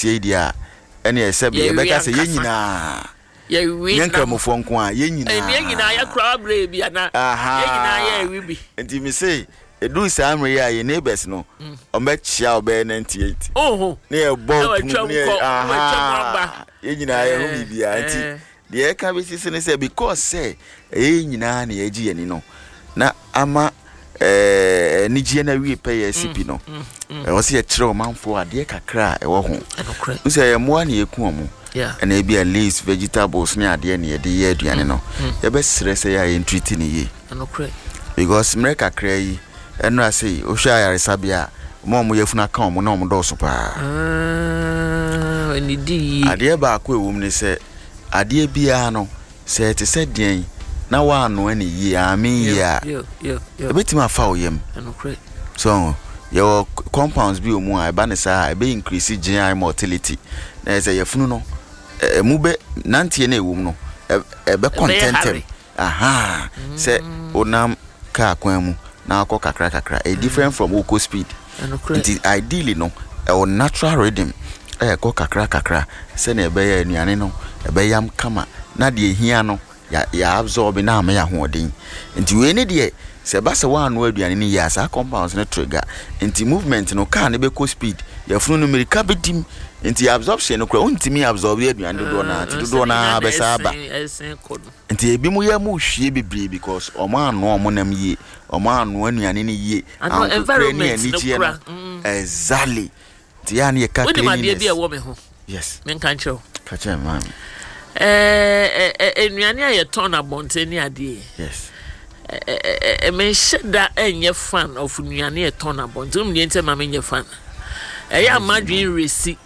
sie dia ene esebi e beka se yenyina ye wi nka mofo nko a yenyina yenyina ya kra bra bia na yenyina ya wi bi enti me say edu samre ya ye neighbors no omechia obe 98 oho ne e bo yenyina ya hu bibia enti de e ka be sisi ne say because say yenyina na yeji yani no na ama nijie na wi pe ya sipi no e wo se ye kire o manfo ade kakra e wo ho u say ye mo na eku omo and e be at least vegetables ne ade na ye de ye aduane no ye be sere say ya treat ni ye because mre kakra yi eno ase o hwa yare sabia mo yefuna ka omo na omo do so pa ni di ade ba akọ ewum ni se ade bia no se te se den na wa no ani yi ami ya ebetima fa oyem so your compounds bi omu a eba ne sa e be increase GI mortality na say yefunu no mu be nantie na ewum no e be contentem say onam ka kwan mu na akọ kakra a different from oko speed it is ideally no a natural rhythm go kakra say na e be ya anuane no e be yam kama na de ehia no ya absorb na ama ya hoden nti we ne de se ba se wa anu aduane ni ya sa compounds ne trigger nti movement no car ne be ko speed ya funu no merika bedim nti absorption no kra untimi absorb aduane do na be sa ba nti ebi mu ya mu hwie bebre because omo anu omo nam ye omo anu anuane ni ye environment no exactly ti ya ne ye ka clean yes men kan cho ka cha man enuane aye turn abonte ni ade yes men sheda enye fan of nuane e turn abonte um nie ntema menye fan eya madwin resi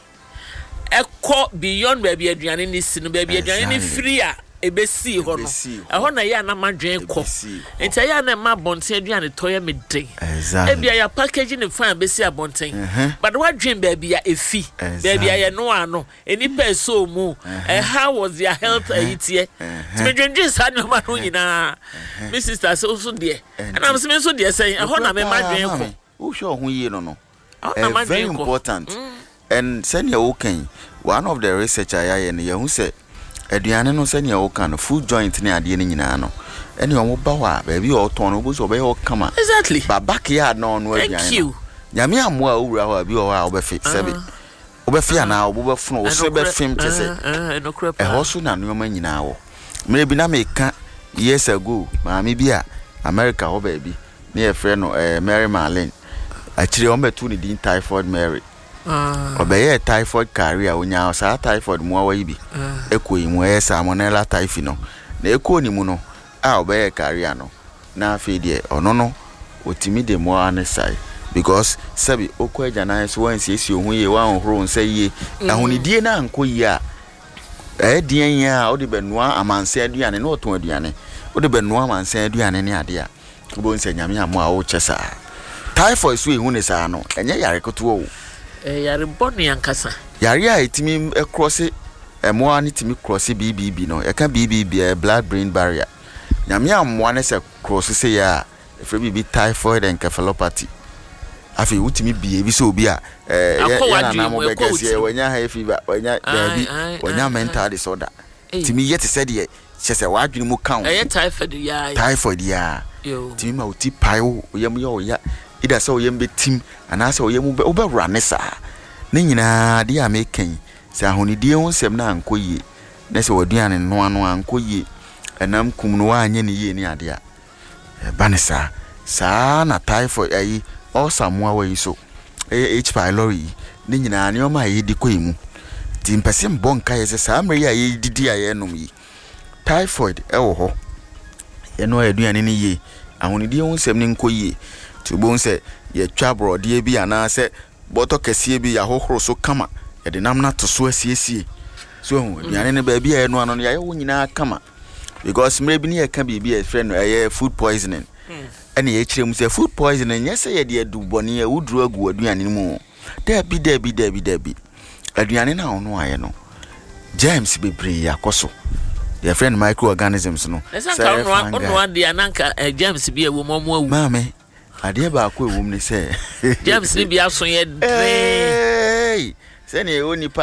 ekọ beyond baby aduane ni si no baby aduane ni free a ebesi ho no ehọ na ya na madwen kọ enti ya na ma bonten aduane toye meden ebia ya package ni fan besi abonten but what dream baby ya efi baby ya no ano eni peso mu how was their health etie ti medwen sa no ma no nyina my sister so de and am so de say ehọ na me madwen kọ wo sure ho yi no very important and send your okay one of the researcher ya ne hu say aduane no se ne o kan food joint ne ade ne nyina no ene o ba wa ba bi o ton no bo so be o kama exactly ba backyard no no aduane nyame amoa o wura wa bi o wa o be fi sebe o be fi ana o bo be funu o se be fim te se e ho so na no ma nyina wo me bi na me ka years ago maami bi a America ho ba bi ne e frɛ no Mary Marlene akire o metu ne din typhoid Mary obeye typhoid career onya sa typhoid mu awa ibi ekoyi mu salmonella typhi no na eko ni mu no obeye career no na afi de ono no otimi de mu anesai because sabi okwaja na so wan siesie ohun ye wan horo nsa ye ahunidie na ankoyi a dien ya odi benua amanse aduane na oton aduane odi benua amanse aduane ne ade a obo nsa nyame amu a wo chesa typhoid so ehun ne sa no enye yare koto o yare bonu ankasa yare a etimi cross emoa ne timi cross BBB no e ka BBB blood brain barrier nyame amoa ne se cross se ya efre BB typhoid encephalopathy afi utimi bie bi so obi a ya na mo begese wanya high fever wanya baby wanya mental disorder timi yet said ye se wadwene mu kan typhoid ya timi ma uti paio oyam yo ya ida so oyam betim anase oyam obewura ne sa ne nyina de a meken se ahonidie ho nsem na ankoyie na se waduane no ano ankoyie enam kum no anye ne yie ni ade a banesa sa na typhoid ayi o samoa wa yiso H pylori ne nyina ne o ma yi di koimu ti mpese mbonka ye se sa amre ya yi didi aye nom yi typhoid ewo ho ye no aduane ne yie ahonidie ho nsem ne nkoyie tubon se ye twa brode bi ana se boto kese bi ya hohoro so kama ye de nam na to so asiesie so aduane ne ba bi ya no ano ya ye wo nyina kama because mre bi ne ye ka bi e friend no food poisoning ene ye kire mu se food poisoning ye se ye de adu bone ye wuduru agu aduane mu dabi aduane na ono aye no James bebre yakoso your friend microorganisms no say ono ade ananka James bi ewo momo awu mame ade ba akọ ewo mu ni se James bi aso ye hey say ne oni